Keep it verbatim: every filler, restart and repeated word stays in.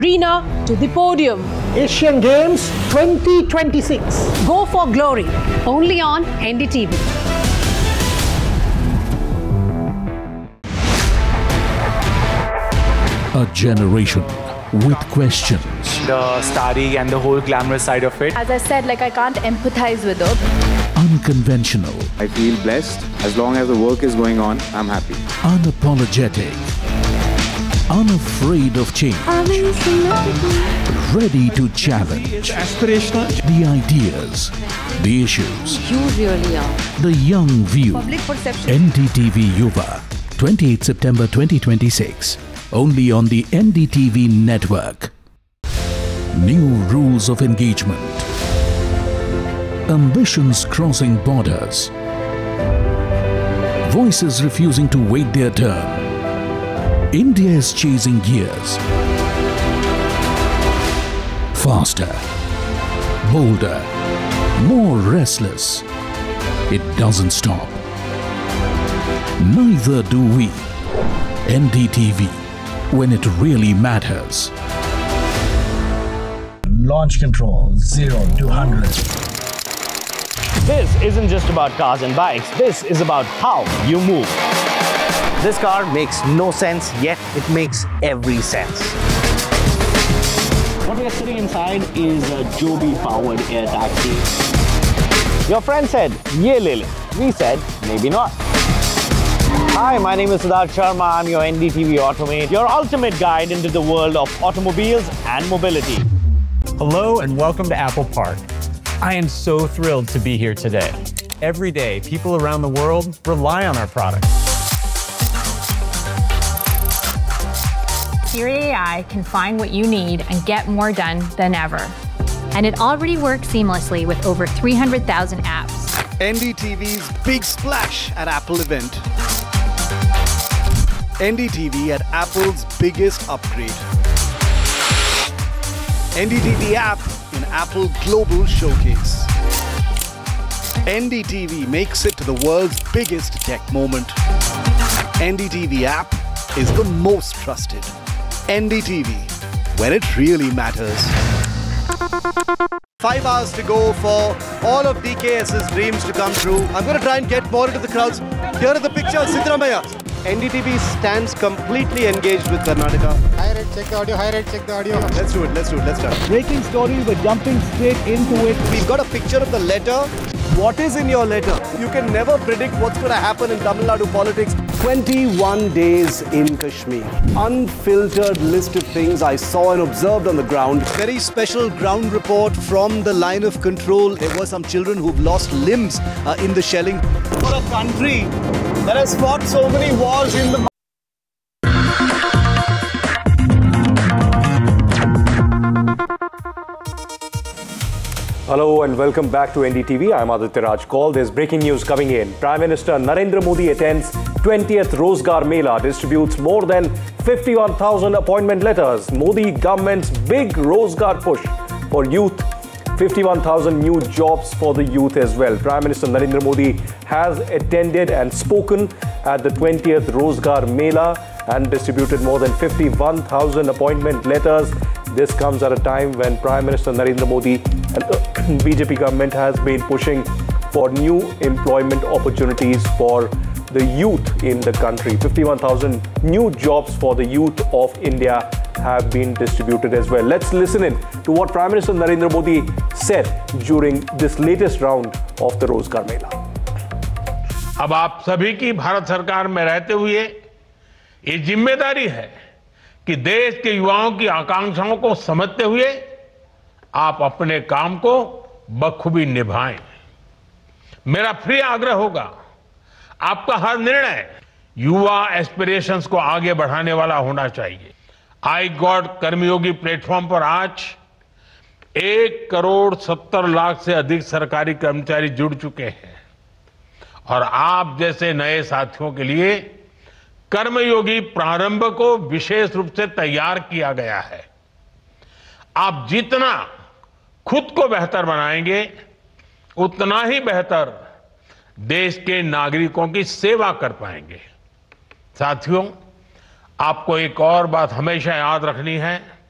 Arena to the podium. Asian Games twenty twenty-six. Go for glory. Only on N D T V. A generation with questions. The starry and the whole glamorous side of it. As I said, like I can't empathize with her. Unconventional. I feel blessed. As long as the work is going on, I'm happy. Unapologetic. Unafraid of change. Ready to challenge. Aspirational. The ideas. The issues. You really are. The young view. Public perception. N D T V Yuva. twenty-eighth September twenty twenty-six. Only on the N D T V network. New rules of engagement. Ambitions crossing borders. Voices refusing to wait their turn. India is chasing gears. Faster, bolder, more restless. It doesn't stop. Neither do we. N D T V, when it really matters. Launch control zero to one hundred. This isn't just about cars and bikes. This is about how you move. This car makes no sense, yet it makes every sense. What we are sitting inside is a Joby-powered air taxi. Your friend said, "Ye le le." We said, maybe not. Hi, my name is Siddharth Sharma. I'm your N D T V Automate, your ultimate guide into the world of automobiles and mobility. Hello and welcome to Apple Park. I am so thrilled to be here today. Every day, people around the world rely on our products. Siri A I can find what you need and get more done than ever. And it already works seamlessly with over three hundred thousand apps. N D T V's big splash at Apple event. N D T V at Apple's biggest upgrade. N D T V app in Apple Global Showcase. N D T V makes it to the world's biggest tech moment. N D T V app is the most trusted. N D T V, when it really matters. Five hours to go for all of D K S's dreams to come true. I'm going to try and get more into the crowds. Here are the pictures, Siddaramaiah. N D T V stands completely engaged with Karnataka. High rate, check the audio, high rate, check the audio. Let's do it, let's do it, let's start. Breaking story, we're jumping straight into it. We've got a picture of the letter. What is in your letter? You can never predict what's going to happen in Tamil Nadu politics. twenty-one days in Kashmir. Unfiltered list of things I saw and observed on the ground. Very special ground report from the line of control. There were some children who've lost limbs uh, in the shelling. For a country that has fought so many wars in the Hello and welcome back to N D T V. I'm Aditya Raj Kaul. There's breaking news coming in. Prime Minister Narendra Modi attends twentieth Rozgar Mela, distributes more than fifty-one thousand appointment letters. Modi government's big Rozgar push for youth. fifty-one thousand new jobs for the youth as well. Prime Minister Narendra Modi has attended and spoken at the twentieth Rozgar Mela and distributed more than fifty-one thousand appointment letters. This comes at a time when Prime Minister Narendra Modi and the B J P government has been pushing for new employment opportunities for the youth in the country. fifty-one thousand new jobs for the youth of India have been distributed as well. Let's listen in to what Prime Minister Narendra Modi said during this latest round of the Rozgar Mela. अब आप सभी की भारत सरकार में रहते हुए ये जिम्मेदारी है कि देश के युवाओं की आकांक्षाओं को समझते हुए आप अपने काम को बखूबी निभाएं। मेरा प्रिय आग्रह होगा, आपका हर निर्णय युवा एस्पिरेशंस को आगे बढ़ाने वाला होना चाहिए। आई गॉट कर्मयोगी प्लेटफॉर्म पर आज एक करोड़ सत्तर लाख से अधिक सरकारी कर्मचारी जुड़ चुके हैं और आप जैसे नए साथियों के लिए कर्मयोगी प्रारंभ को विशेष रूप से तैयार किया गया है। आप जितना खुद को बेहतर बनाएंगे, उतना ही बेहतर देश के नागरिकों की सेवा कर पाएंगे। साथियों, आपको एक और बात हमेशा याद रखनी है